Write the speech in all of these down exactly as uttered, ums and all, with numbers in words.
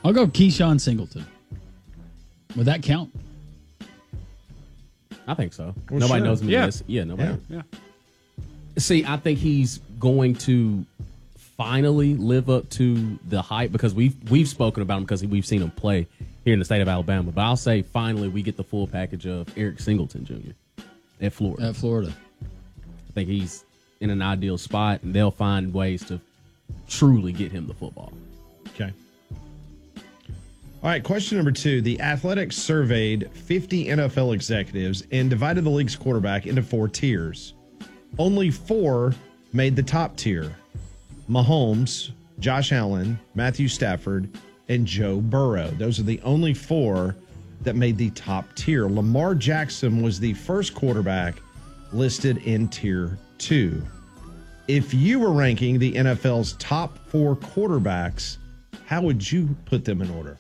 I'll go Keyshawn Singleton. Would that count? I think so. Well, nobody sure. knows him. Yeah. This. Yeah, nobody. Yeah. See, I think he's going to finally live up to the hype because we've we've spoken about him because we've seen him play here in the state of Alabama. But I'll say finally we get the full package of Eric Singleton Junior at Florida. At Florida. I think he's in an ideal spot, and they'll find ways to truly get him the football. Okay. All right, question number two. The Athletics surveyed fifty N F L executives and divided the league's quarterback into four tiers. Only four made the top tier. Mahomes, Josh Allen, Matthew Stafford, and Joe Burrow. Those are the only four that made the top tier. Lamar Jackson was the first quarterback listed in tier two. If you were ranking the N F L's top four quarterbacks, how would you put them in order?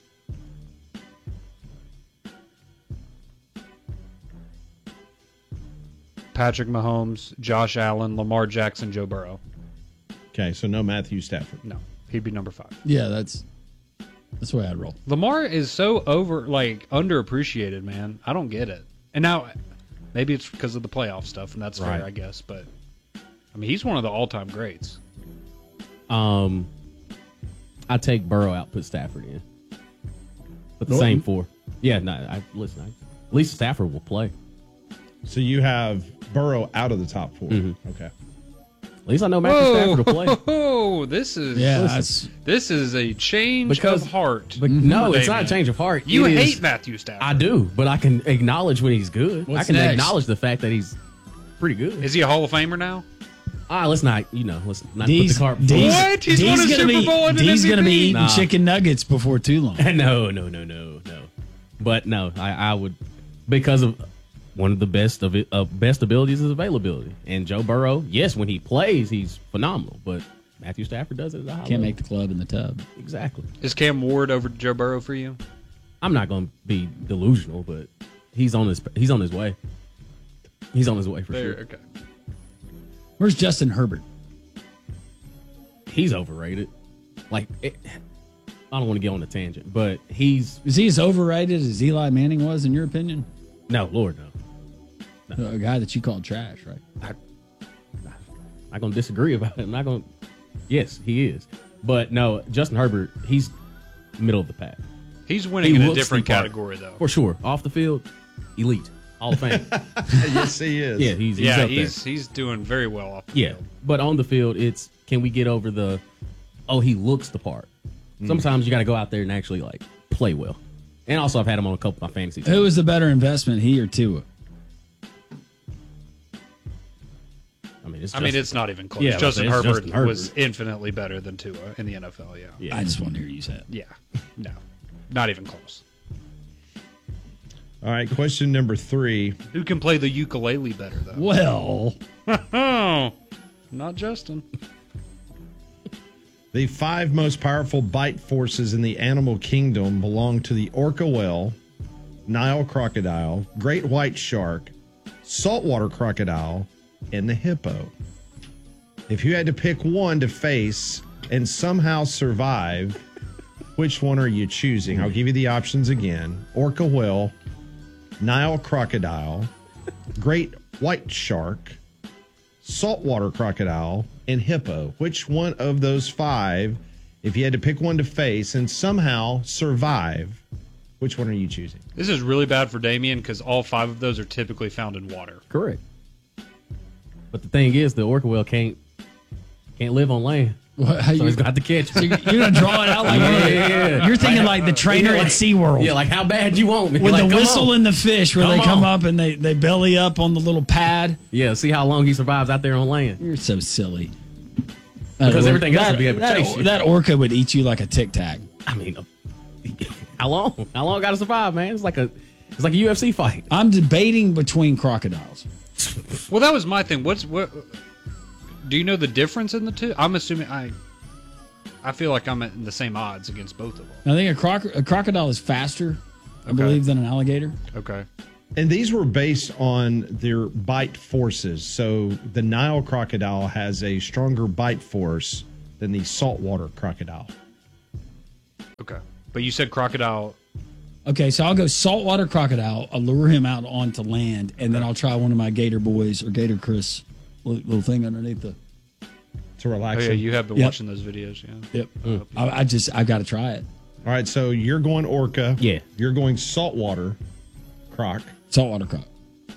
Patrick Mahomes, Josh Allen, Lamar Jackson, Joe Burrow. Okay, so no Matthew Stafford. No, he'd be number five. Yeah, that's that's the way I'd roll. Lamar is so over, like, underappreciated, man. I don't get it. And now, maybe it's because of the playoff stuff, and that's Right. fair, I guess. But, I mean, he's one of the all-time greats. Um, I take Burrow out, put Stafford in, but the Well, same four. Yeah, no. I listen. I, at least Stafford will play. So you have Burrow out of the top 4 Mm-hmm. Okay. At least I know Matthew Stafford will play. Oh, this is Yeah, listen, that's this is a change Because- of heart. But no, for it's not a Damien. change of heart. You It is- hate Matthew Stafford. I do, but I can acknowledge when he's good. What's I can next? acknowledge the fact that he's pretty good. Is he a Hall of Famer now? Ah, let's not, you know, let's not D's, put the cart. D's, What? He's D's won a gonna Super be, Bowl and an D's gonna be M V P? eating Nah. chicken nuggets before too long. no, no, no, no, no. But no, I, I would because of one of the best of it, uh, best abilities is availability. And Joe Burrow, yes, when he plays, he's phenomenal. But Matthew Stafford does it at a high Can't level. make the club in the tub. Exactly. Is Cam Ward over Joe Burrow for you? I'm not going to be delusional, but he's on his he's on his way. He's on his way for There, sure. okay. Where's Justin Herbert? He's overrated. Like, it, I don't want to get on a tangent, but he's Is he as overrated as Eli Manning was, in your opinion? no, Lord, no. A guy that you called trash, right? I'm not going to disagree about it. I'm not going to. Yes, he is. But no, Justin Herbert, he's middle of the pack. He's winning He in a looks different the part. category, though. For sure. Off the field, elite. Hall of Fame. Yes, he is. yeah, he's, he's yeah, up he's he's doing very well off the there. Yeah. field. But on the field, it's can we get over the, oh, he looks the part. Sometimes you got to go out there and actually, like, play well. And also, I've had him on a couple of my fantasy teams. Who was the better investment, he or Tua? I mean, it's I mean, Justin- it's not even close. Yeah, Justin, it's Herbert Justin Herbert. was infinitely better than Tua in the N F L, yeah. Yeah. I just want to hear you say it. Yeah. No. Not even close. All right, question number three. Who can play the ukulele better, though? Well, Oh, not Justin. The five most powerful bite forces in the animal kingdom belong to the orca whale, Nile crocodile, great white shark, saltwater crocodile, and the hippo. If you had to pick one to face and somehow survive, which one are you choosing? I'll give you the options again. Orca whale, Nile crocodile, great white shark, saltwater crocodile, and hippo. Which one of those five, if you had to pick one to face and somehow survive, which one are you choosing? This is really bad for Damien because all five of those are typically found in water. Correct. But the thing is, the orca whale can't can't live on land. what, how So you, he's got to catch you're it. going to draw it out like Yeah, yeah, yeah. You're thinking like the trainer Yeah, at like- SeaWorld. Yeah, like how bad you want me? with Like, the come whistle on. and the fish where Come they come on. up and they, they belly up on the little pad. Yeah, see how long he survives out there on land. You're so silly. Because That everything else that, would be able to that, chase you. that orca would eat you like a Tic Tac. I mean, uh, how long? How long got to survive, man? It's like a it's like a U F C fight. I'm debating between crocodiles. Well, that was my thing. What's what? Do you know the difference in the two? I'm assuming I. I feel like I'm at the same odds against both of them. I think a, croc- a crocodile is faster, I Okay. believe, than an alligator. Okay. And these were based on their bite forces. So the Nile crocodile has a stronger bite force than the saltwater crocodile. Okay. But you said crocodile. Okay, so I'll go saltwater crocodile. I'll lure him out onto land, and then I'll try one of my Gator Boys or Gator Chris little, little thing underneath the. To Oh, relax. yeah, him. you have been Yep. watching those videos, yeah. Yep. I, I just I've got to try it. All right, so you're going orca. Yeah. You're going saltwater croc. Saltwater croc.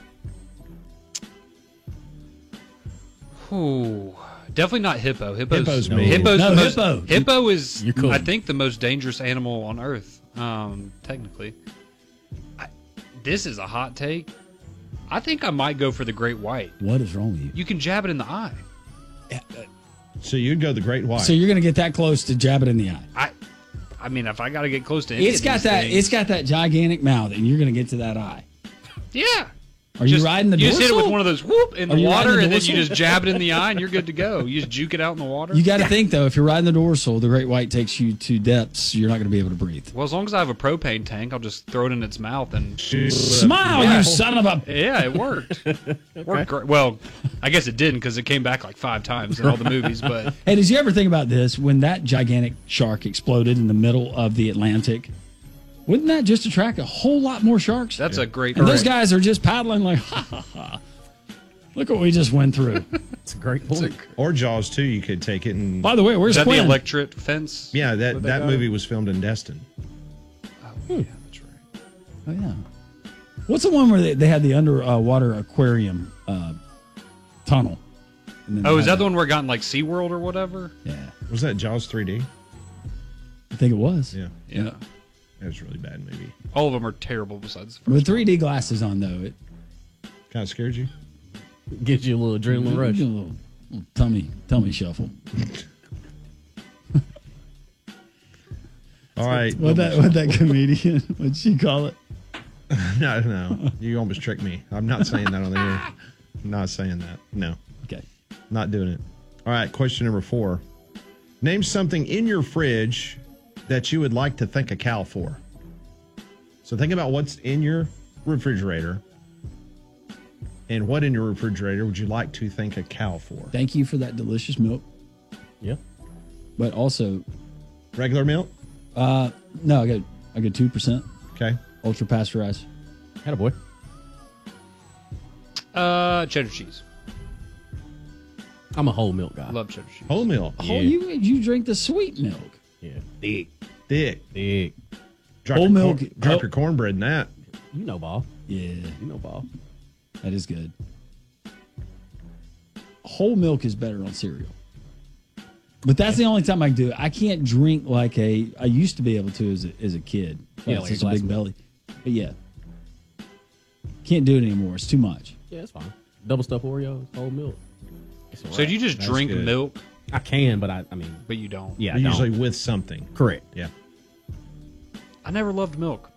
Ooh, definitely not hippo. Hippo's, Hippo's me. Hippo's No, the most, hippo. Hippo is, You're cool. I think, the most dangerous animal on Earth. Um, technically, I, this is a hot take. I think I might go for the great white. What is wrong with you? You can jab it in the eye. So you'd go the great white. So you're going to get that close to jab it in the eye. I, I mean, if I got to get close to any It's of got these that. things- It's got that gigantic mouth, and you're going to get to that eye. yeah. Are you riding the You just hit it with dorsal? one of those whoop in Are the you riding water, the and then you dorsal? just jab it in the eye, and you're good to go. You just juke it out in the water. You got to think though, if you're riding the dorsal, the great white takes you to depths you're not going to be able to breathe. Well, as long as I have a propane tank, I'll just throw it in its mouth and. Smile, Yeah. you son of a. Yeah, it worked. Worked great. Well, I guess it didn't because it came back like five times in all the movies. But Hey, did you ever think about this? When that gigantic shark exploded in the middle of the Atlantic, wouldn't that just attract a whole lot more sharks? that's a great. And those guys are just paddling like, ha ha ha. Look what we just went through. It's a great point. or Jaws too. You could take it and. By the way, Is where's that the Quinn? electric fence? Yeah, that What they that got? movie was filmed in Destin. Oh, yeah, that's right. Oh yeah. What's the one where they, they had the underwater aquarium uh, tunnel? And then Oh, they is had that the one where it got in like SeaWorld or whatever? Yeah, Was that Jaws three D? I think it was. Yeah, Yeah. that was a really bad movie. All of them are terrible besides the first. With three D glasses on though, it Kind of scared you. Gives you a little adrenaline rush. A little, little tummy tummy shuffle. All right. What that what that comedian? What'd she call it? No, no. You almost tricked me. I'm not saying that on the air. I'm not saying that. No, Okay. not doing it. All right. Question number four. Name something in your fridge that you would like to thank a cow for. So think about what's in your refrigerator. And what in your refrigerator would you like to thank a cow for? Thank you for that delicious milk, Yeah. but also, Regular milk? uh, no, I got I got two percent Okay. ultra pasteurized. Had a boy. Uh, cheddar cheese. I'm a whole milk guy. Love cheddar cheese. Whole milk. Oh, Yeah. you you drink the sweet milk. Yeah. Thick. Thick. Thick. Drop Whole your milk. corn- drop whole- your cornbread in that. You know ball. Yeah, You know ball. that is good. Whole milk is better on cereal. But that's the only time I can do it. I can't drink like a. I used to be able to as a, as a kid. Yeah, Yeah, like a such a glass big of belly. But yeah, can't do it anymore. It's too much. Yeah, it's fine. Double stuff Oreos, whole milk. It's all So right. do you just That's drink good. milk, I can, but I, I mean, but you don't? yeah, I Usually don't. with something. Correct. Yeah. I never loved milk.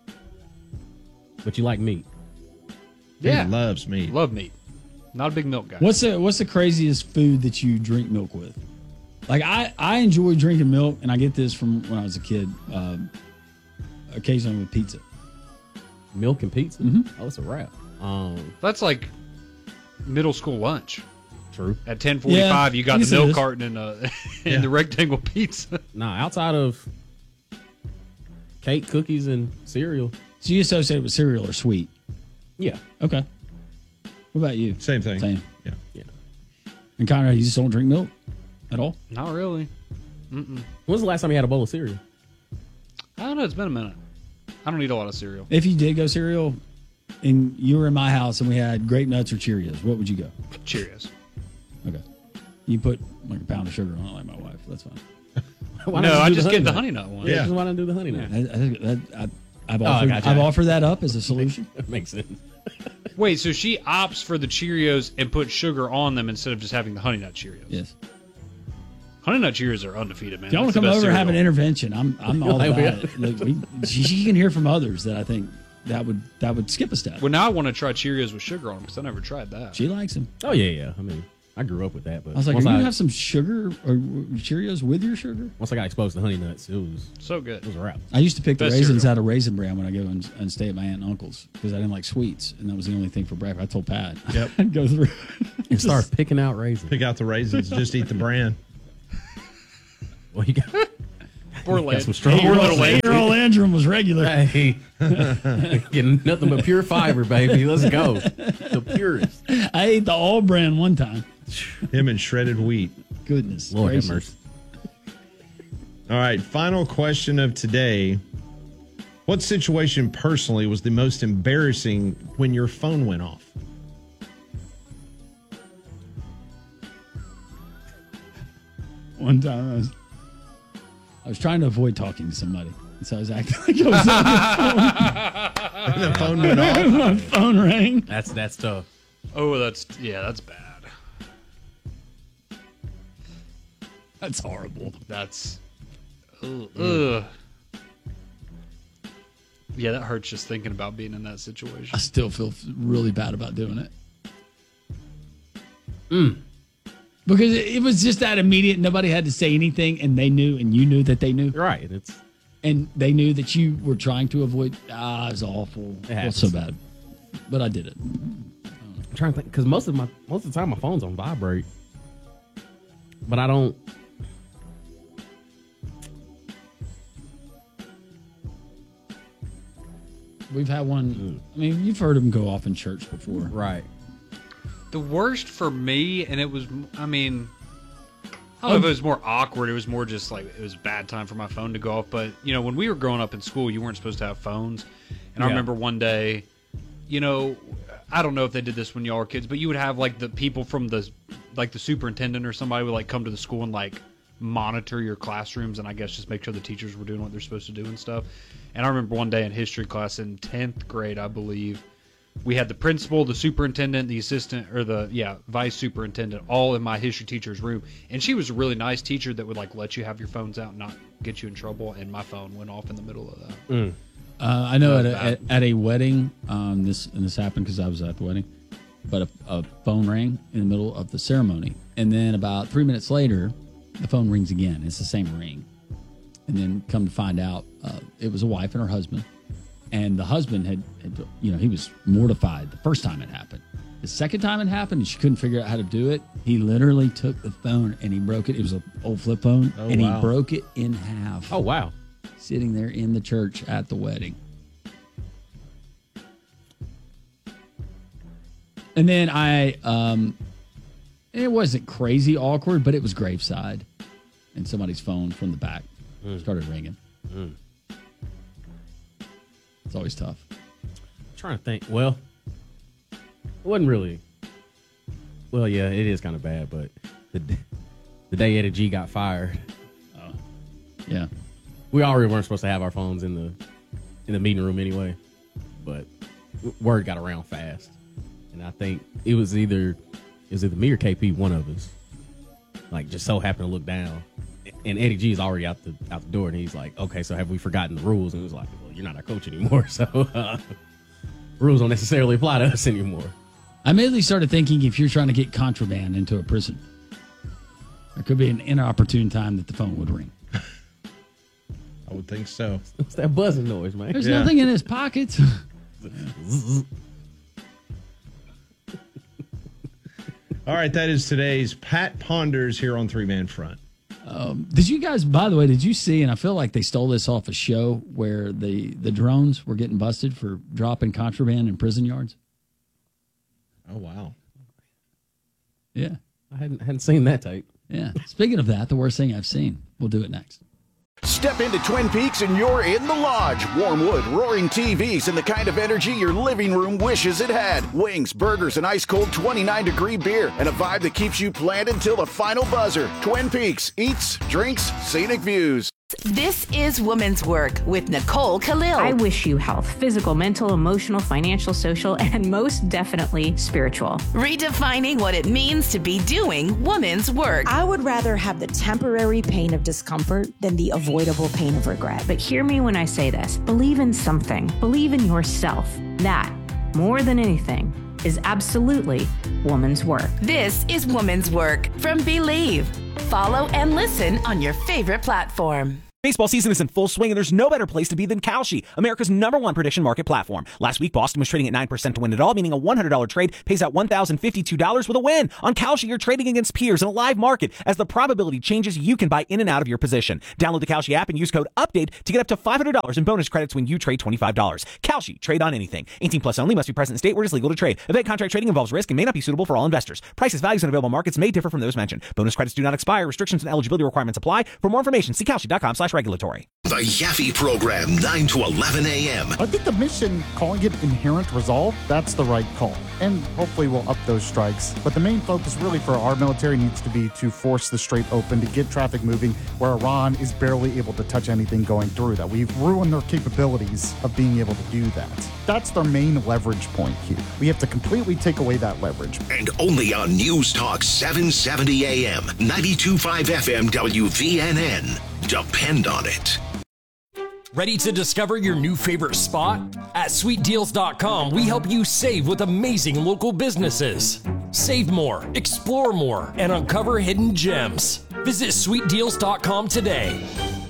But you like meat. Yeah. He loves meat. Love meat. Not a big milk guy. What's the What's the craziest food that you drink milk with? Like I, I enjoy drinking milk, and I get this from when I was a kid. Um, occasionally with pizza. Milk and pizza. Mm-hmm. Oh, it's a wrap. Um, That's like middle school lunch. true. At ten forty-five, Yeah, you I got the guess it milk is. carton and, uh, and Yeah. the rectangle pizza. Nah, outside of cake, cookies, and cereal. So you associate it with cereal or sweet? Yeah. Okay. What about you? Same thing. Same. Yeah. Yeah. And Conrad, you just don't drink milk at all? Not really. When's the last time you had a bowl of cereal? I don't know. It's been a minute. I don't eat a lot of cereal. If you did go cereal, and you were in my house and we had grape nuts or Cheerios, what would you go? Cheerios. Okay. You put like a pound of sugar on it, like my wife. That's fine. Why no, not I do just the get the nut? honey nut one. Yeah. Just why not do the honey nut? I, I, I, I, I've, Oh, offered, gotcha. I've offered that up as a solution. That makes sense. Wait, so she opts for the Cheerios and put sugar on them instead of just having the honey nut Cheerios. Yes. Honey nut Cheerios are undefeated, man. If y'all want That's to the come best over and have an cereal. intervention, I'm I'm all Like, about we- it. Look, we, she, she can hear from others that I think that would that would skip a step. Well, now I want to try Cheerios with sugar on them because I never tried that. She likes them. Oh yeah, yeah. I mean, I grew up with that, but I was like, once, are you I, gonna have some sugar or Cheerios with your sugar? once I got exposed to honey nuts, it was So good. it was a wrap. I used to pick the Best raisins cereal. out of Raisin Bran when I go and, and stay at my aunt and uncle's because I didn't like sweets, and that was the only thing for breakfast. I told Pat, Yep. I'd go through. And start picking out raisins. Pick out the raisins. Just eat the bran. Well, you got Poor Got Land- some strong poor little Eight year old Landrum was regular. Hey, getting nothing but pure fiber, baby. Let's go. The purest. I ate the all brand one time. Him and shredded wheat. Goodness. Lord have gracious. mercy. All right, final question of today. What situation personally was the most embarrassing when your phone went off? One time I was, I was trying to avoid talking to somebody. So I was acting like I was on And the phone went off. the phone. My phone rang. That's that's tough. Oh, that's yeah, that's bad. That's horrible. That's ugh. ugh. Yeah, that hurts just thinking about being in that I situation. still feel really bad about doing it. Mm. Because it, it was just that immediate. Nobody had to say anything, and they knew, and you knew that they knew. You're right. It's And they knew that you were trying to avoid. Ah, it was awful. It happens. was so bad. But I did it. I'm trying to think because most of my most of the time my phone's on vibrate, but I don't. We've had one. I mean, you've heard them go off in church before. Right. The worst for me, and it was, I mean, I don't know if it was more awkward. It was more just like it was a bad time for my phone to go off. But, you know, when we were growing up in school, you weren't supposed to have phones. And I Yeah. remember one day, you know, I don't know if they did this when y'all were kids, but you would have like the people from the, like the superintendent or somebody would like come to the school and like monitor your classrooms and I guess just make sure the teachers were doing what they're supposed to do and stuff. And I remember one day in history class in tenth grade, I believe, we had the principal, the superintendent, the assistant, or the, yeah, vice superintendent, all in my history teacher's room. And she was a really nice teacher that would, like, let you have your phones out and not get you in trouble. And my phone went off in the middle of that. Mm. Uh, I know at That a, was at, at a wedding, um, this and this happened because I was at the wedding, but a, a phone rang in the middle of the ceremony. And then about three minutes later, the phone rings again. It's the same ring. And then come to find out, uh, it was a wife and her husband. And the husband had, had, you know, he was mortified the first time it happened. The second time it happened, and she couldn't figure out how to do it. He literally took the phone and he broke it. It was an old flip phone, Oh, and wow. he broke it in half. Oh wow. Sitting there in the church at the wedding. And then I, um, it wasn't crazy awkward, but it was graveside, and somebody's phone from the back started ringing. Mm. It's always tough. I'm trying to think. Well, it wasn't really. Well, yeah, it is kind of bad, but the d- the day Eddie G got fired, Yeah. we already weren't supposed to have our phones in the in the meeting room anyway, but w- word got around fast, and I think it was either it was either me or K P, one of us, like just so happened to look down, and Eddie G is already out the out the door, and he's like, "Okay, so have we forgotten the rules?" And it was like, "Well, you're not our coach anymore, so uh, rules don't necessarily apply to us anymore." I immediately started thinking if you're trying to get contraband into a prison, there could be an inopportune time that the phone would ring. I would think so. What's that buzzing noise, man? There's Yeah. nothing in his pockets. All right, that is today's Pat Ponders here on Three Man Front. Did you guys, by the way, did you see, and I feel like they stole this off a show where the, the drones were getting busted for dropping contraband in prison yards? Oh, wow. Yeah. I hadn't hadn't seen that tape. Yeah. Speaking of that, the worst thing I've seen. We'll do it next. Step into Twin Peaks and you're in the lodge. Warm wood, roaring T Vs, and the kind of energy your living room wishes it had. Wings, burgers, and ice cold twenty-nine degree beer, and a vibe that keeps you planted till the final buzzer. Twin Peaks, eats, drinks, scenic views. This is Woman's Work with Nicole Khalil. I wish you health, physical, mental, emotional, financial, social, and most definitely spiritual. Redefining what it means to be doing woman's work. I would rather have the temporary pain of discomfort than the avoidable pain of regret. But hear me when I say this. Believe in something. Believe in yourself. That, more than anything, is absolutely woman's work. This is Woman's Work from Believe. Follow and listen on your favorite platform. Baseball season is in full swing, and there's no better place to be than Kalshi, America's number one prediction market platform. Last week, Boston was trading at nine percent to win it all, meaning a one hundred dollars trade pays out one thousand fifty-two dollars with a win. On Kalshi, you're trading against peers in a live market. As the probability changes, you can buy in and out of your position. Download the Kalshi app and use code UPDATE to get up to five hundred dollars in bonus credits when you trade twenty-five dollars. Kalshi, trade on anything. eighteen plus only, must be present in state where it is legal to trade. Event contract trading involves risk and may not be suitable for all investors. Prices, values, and available markets may differ from those mentioned. Bonus credits do not expire. Restrictions and eligibility requirements apply. For more information, see Kalshi.com slash regulatory. The Yaffe Program, nine to eleven a.m. I think the mission, calling it Inherent Resolve, that's the right call. And hopefully we'll up those strikes. But the main focus really for our military needs to be to force the Strait open, to get traffic moving where Iran is barely able to touch anything going through that. We've ruined their capabilities of being able to do that. That's their main leverage point here. We have to completely take away that leverage. And only on News Talk seven seventy a.m., ninety-two point five F M W V N N. Depend on it. Ready to discover your new favorite spot? At sweet deals dot com, we help you save with amazing local businesses. Save more, explore more, and uncover hidden gems. Visit sweet deals dot com today.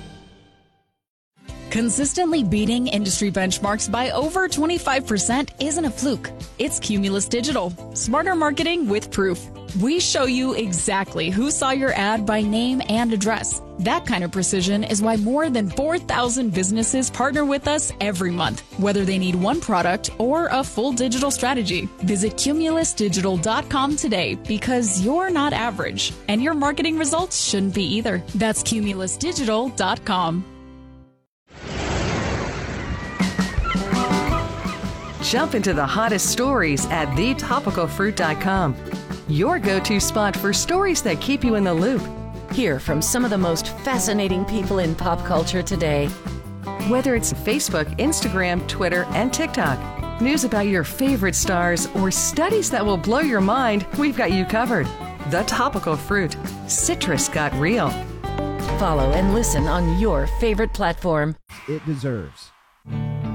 Consistently beating industry benchmarks by over twenty-five percent isn't a fluke. It's Cumulus Digital. Smarter marketing with proof. We show you exactly who saw your ad by name and address. That kind of precision is why more than four thousand businesses partner with us every month, whether they need one product or a full digital strategy. Visit cumulus digital dot com today, because you're not average, and your marketing results shouldn't be either. That's cumulus digital dot com. Jump into the hottest stories at the topical fruit dot com. Your go-to spot for stories that keep you in the loop. Hear from some of the most fascinating people in pop culture today. Whether it's Facebook, Instagram, Twitter, and TikTok, news about your favorite stars, or studies that will blow your mind, we've got you covered. The Topical Fruit. Citrus got real. Follow and listen on your favorite platform. It deserves